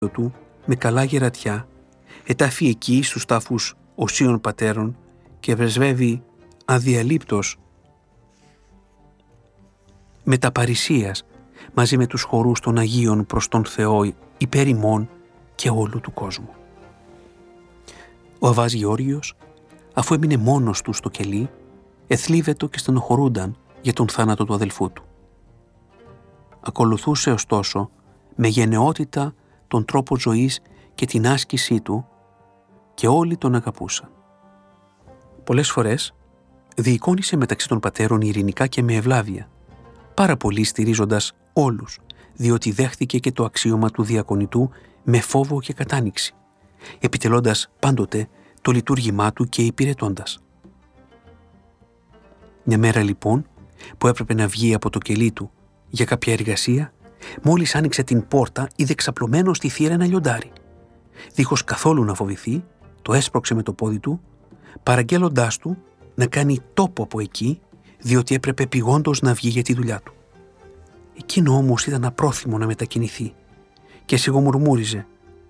του με καλά γερατιά, ετάφει εκεί στους τάφους οσίων πατέρων και πρεσβεύει αδιαλείπτος με τα παρησίας μαζί με τους χορούς των Αγίων προς τον Θεό υπέρ ημών και όλου του κόσμου. Ο Αββάς Γεώργιος, αφού έμεινε μόνος του στο κελί, εθλίβετο και στενοχωρούνταν για τον θάνατο του αδελφού του. Ακολουθούσε ωστόσο με γενναιότητα τον τρόπο ζωής και την άσκησή του και όλοι τον αγαπούσαν. Πολλές φορές διεικόνισε μεταξύ των πατέρων ειρηνικά και με ευλάβεια, πάρα πολύ στηρίζοντας όλους, διότι δέχθηκε και το αξίωμα του διακονητού με φόβο και κατάνοιξη, επιτελώντας πάντοτε το λειτουργήμά του και υπηρετώντας. Μια μέρα λοιπόν που έπρεπε να βγει από το κελί του για κάποια εργασία, μόλις άνοιξε την πόρτα είδε ξαπλωμένο στη θύρα ένα λιοντάρι. Δίχως καθόλου να φοβηθεί, το έσπρωξε με το πόδι του, παραγγέλλοντάς του να κάνει τόπο από εκεί, διότι έπρεπε επειγόντως να βγει για τη δουλειά του. Εκείνο όμως ήταν απρόθυμο να μετακινηθεί και σιγομουρμούριζε: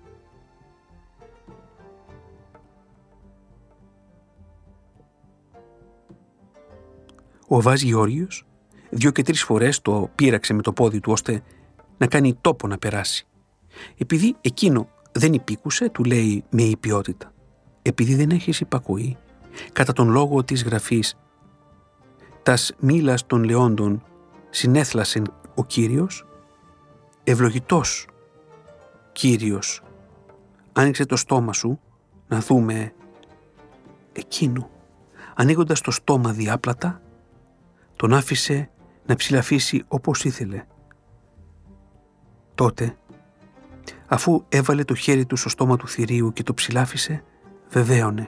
Ο Αββάς Γεώργιος 2 και 3 φορές το πείραξε με το πόδι του ώστε να κάνει τόπο να περάσει. Επειδή εκείνο δεν υπήκουσε, του λέει με υπιότητα: επειδή δεν έχεις υπακούει, κατά τον λόγο της γραφής «Τας μήλας των λεόντων συνέθλασεν ο Κύριος», ευλογητός Κύριος, άνοιξε το στόμα σου να δούμε. Εκείνο, ανοίγοντας το στόμα διάπλατα, τον άφησε να ψηλαφίσει όπως ήθελε. Τότε, αφού έβαλε το χέρι του στο στόμα του θηρίου και το ψηλάφισε, βεβαίωνε: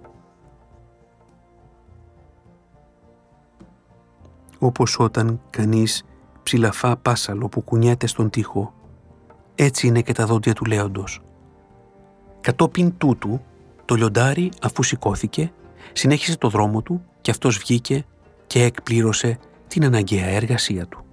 όπως όταν κανείς ψηλαφά πάσαλο που κουνιέται στον τοίχο, έτσι είναι και τα δόντια του λέοντος. Κατόπιν τούτου, το λιοντάρι, αφού σηκώθηκε, συνέχισε το δρόμο του και αυτός βγήκε και εκπλήρωσε την αναγκαία εργασία του.